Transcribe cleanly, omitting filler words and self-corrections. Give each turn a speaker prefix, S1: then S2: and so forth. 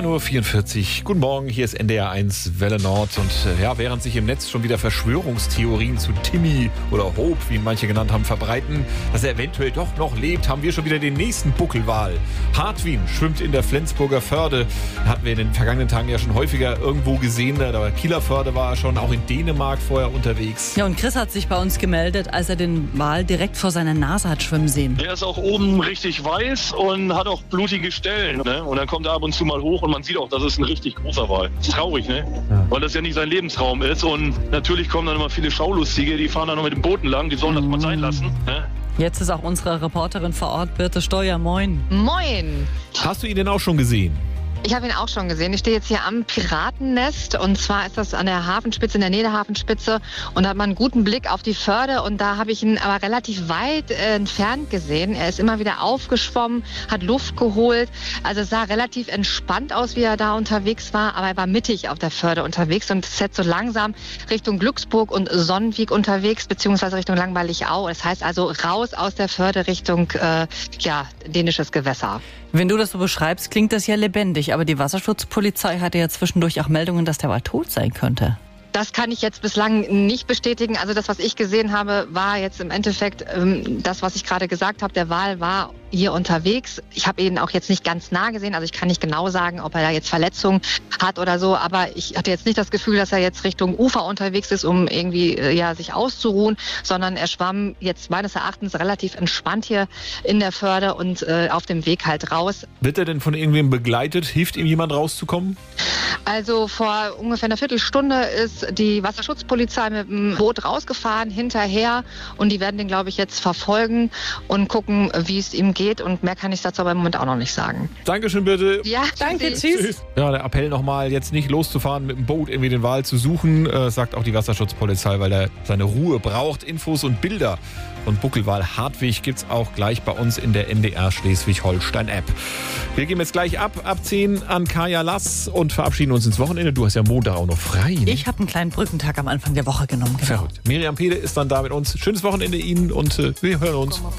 S1: 9.44 Uhr. Guten Morgen, hier ist NDR1 Welle Nord. Und während sich im Netz schon wieder Verschwörungstheorien zu Timmy oder Hope, wie ihn manche genannt haben, verbreiten, dass er eventuell doch noch lebt, haben wir schon wieder den nächsten Buckelwal. Hartwin schwimmt in der Flensburger Förde. Hatten wir in den vergangenen Tagen ja schon häufiger irgendwo gesehen. Der Kieler Förde war er schon, auch in Dänemark vorher unterwegs.
S2: Ja, und Chris hat sich bei uns gemeldet, als er den Wal direkt vor seiner Nase hat schwimmen sehen.
S3: Der ist auch oben richtig weiß und hat auch blutige Stellen. Ne? Und dann kommt er ab und zu mal hoch und man sieht auch, das ist ein richtig großer Wal. Das ist traurig, ne? Ja. Weil das ja nicht sein Lebensraum ist. Und natürlich kommen dann immer viele Schaulustige, die fahren dann noch mit dem Booten lang, die sollen das mal sein lassen. Ne?
S2: Jetzt ist auch unsere Reporterin vor Ort, Birte Steuer. Moin.
S4: Moin.
S1: Hast du ihn denn auch schon gesehen?
S4: Ich habe ihn auch schon gesehen. Ich stehe jetzt hier am Piratennest und zwar ist das an der Hafenspitze, in der Nähe der Hafenspitze und da hat man einen guten Blick auf die Förde und da habe ich ihn aber relativ weit entfernt gesehen. Er ist immer wieder aufgeschwommen, hat Luft geholt, also es sah relativ entspannt aus, wie er da unterwegs war, aber er war mittig auf der Förde unterwegs und ist jetzt so langsam Richtung Glücksburg und Sonnenwiek unterwegs, beziehungsweise Richtung Langweiligau. Das heißt also raus aus der Förde Richtung dänisches Gewässer.
S2: Wenn du das so beschreibst, klingt das ja lebendig. Aber die Wasserschutzpolizei hatte ja zwischendurch auch Meldungen, dass der Wal tot sein könnte.
S4: Das kann ich jetzt bislang nicht bestätigen. Also das, was ich gesehen habe, war jetzt im Endeffekt das, was ich gerade gesagt habe. Der Wal war hier unterwegs. Ich habe ihn auch jetzt nicht ganz nah gesehen. Also ich kann nicht genau sagen, ob er da jetzt Verletzungen hat oder so. Aber ich hatte jetzt nicht das Gefühl, dass er jetzt Richtung Ufer unterwegs ist, um irgendwie sich auszuruhen. Sondern er schwamm jetzt meines Erachtens relativ entspannt hier in der Förde und auf dem Weg halt raus.
S1: Wird er denn von irgendwem begleitet? Hilft ihm jemand rauszukommen?
S4: Also vor ungefähr einer Viertelstunde ist die Wasserschutzpolizei mit dem Boot rausgefahren, hinterher. Und die werden den, glaube ich, jetzt verfolgen und gucken, wie es ihm geht. Und mehr kann ich dazu aber im Moment auch noch nicht sagen.
S1: Dankeschön, bitte.
S4: Ja,
S2: danke, tschüss.
S1: Ja, der Appell nochmal, jetzt nicht loszufahren, mit dem Boot irgendwie den Wal zu suchen, sagt auch die Wasserschutzpolizei, weil er seine Ruhe braucht. Infos und Bilder von Buckelwal Hartwig gibt's auch gleich bei uns in der NDR Schleswig-Holstein-App. Wir gehen jetzt gleich ab 10 an Kaya Lass und verabschieden uns ins Wochenende. Du hast ja Montag auch noch frei. Ne?
S2: Ich habe einen kleinen Brückentag am Anfang der Woche genommen.
S1: Genau. Verrückt. Miriam Pede ist dann da mit uns. Schönes Wochenende Ihnen und wir hören uns.